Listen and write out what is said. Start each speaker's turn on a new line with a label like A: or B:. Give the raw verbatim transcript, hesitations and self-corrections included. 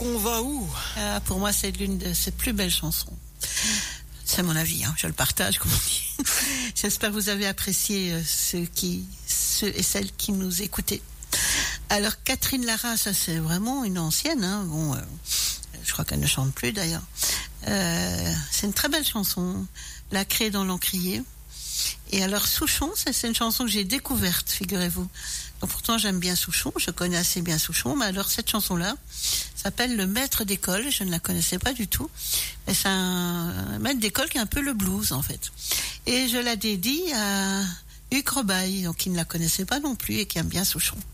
A: qu'on va où?
B: Ah, pour moi, c'est l'une de ses plus belles chansons. C'est mon avis, hein, je le partage, comme on dit. J'espère que vous avez apprécié euh, ceux, qui, ceux et celles qui nous écoutaient. Alors, Catherine Lara, ça c'est vraiment une ancienne. Hein. Bon, euh, je crois qu'elle ne chante plus d'ailleurs. Euh, c'est une très belle chanson. La Craie dans l'encrier. Et alors, Souchon, ça, c'est une chanson que j'ai découverte, figurez-vous. Donc, pourtant, j'aime bien Souchon, je connais assez bien Souchon, mais alors, cette chanson-là s'appelle Le Maître d'école, je ne la connaissais pas du tout. Mais c'est un, un maître d'école qui est un peu le blues, en fait. Et je la dédie à Hugues Robaille, donc qui ne la connaissait pas non plus et qui aime bien Souchon.